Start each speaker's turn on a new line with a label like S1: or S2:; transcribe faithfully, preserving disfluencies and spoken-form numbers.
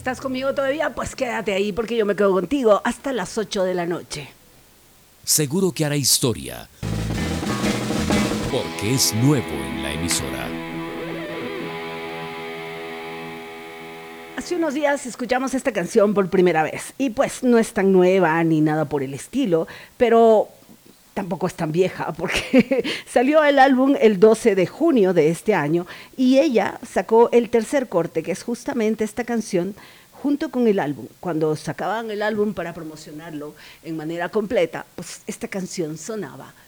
S1: ¿Estás conmigo todavía? Pues quédate ahí porque yo me quedo contigo hasta las ocho de la noche.
S2: Seguro que hará historia, porque es nuevo en la emisora.
S1: Hace unos días escuchamos esta canción por primera vez y pues no es tan nueva ni nada por el estilo, pero tampoco es tan vieja porque salió el álbum el doce de junio de este año y ella sacó el tercer corte, que es justamente esta canción junto con el álbum. Cuando sacaban el álbum para promocionarlo en manera completa, pues esta canción sonaba